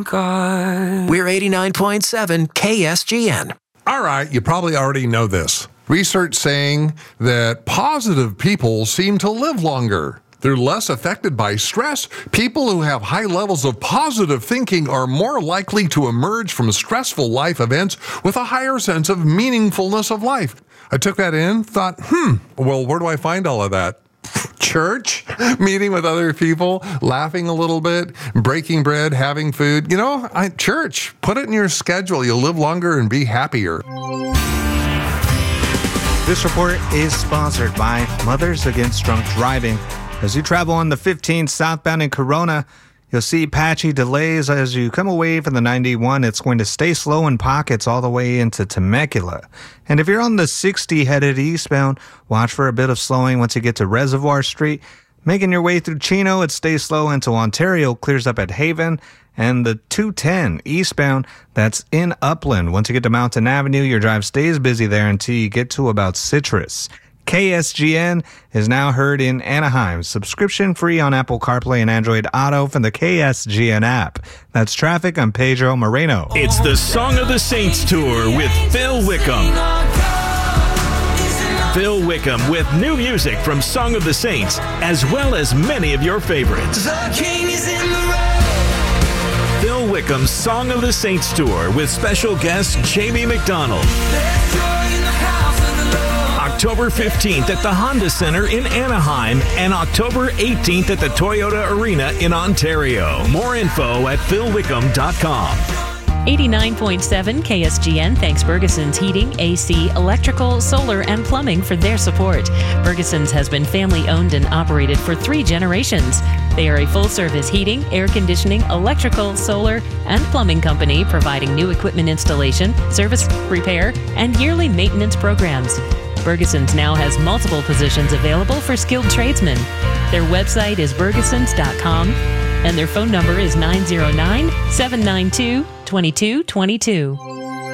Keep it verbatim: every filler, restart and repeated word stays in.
God. We're eighty-nine point seven K S G N. All right, you probably already know this. Research saying that positive people seem to live longer. They're less affected by stress. People who have high levels of positive thinking are more likely to emerge from stressful life events with a higher sense of meaningfulness of life. I took that in, thought, hmm, well, where do I find all of that? Church, meeting with other people, laughing a little bit, breaking bread, having food. You know, I, church, put it in your schedule. You'll live longer and be happier. This report is sponsored by Mothers Against Drunk Driving. As you travel on the fifteen southbound in Corona, you'll see patchy delays as you come away from the ninety-one. It's going to stay slow in pockets all the way into Temecula. And if you're on the sixty headed eastbound, watch for a bit of slowing once you get to Reservoir Street. Making your way through Chino, it stays slow until Ontario clears up at Haven. And the two ten eastbound, that's in Upland. Once you get to Mountain Avenue, your drive stays busy there until you get to about Citrus. K S G N is now heard in Anaheim. Subscription free on Apple CarPlay and Android Auto from the K S G N app. That's traffic. I'm Pedro Moreno. It's the Song of the Saints Tour with Phil Wickham. Phil Wickham with new music from Song of the Saints, as well as many of your favorites. Phil Wickham's Song of the Saints Tour with special guest Jamie McDonald. October fifteenth at the Honda Center in Anaheim and October eighteenth at the Toyota Arena in Ontario. More info at phil wickham dot com. eighty-nine point seven K S G N thanks Bergeson's Heating, A C, Electrical, Solar, and Plumbing for their support. Bergeson's has been family-owned and operated for three generations. They are a full-service heating, air conditioning, electrical, solar, and plumbing company providing new equipment installation, service, repair, and yearly maintenance programs. Bergeson's now has multiple positions available for skilled tradesmen. Their website is bergesons dot com, and their phone number is nine zero nine, seven nine two, two two two two.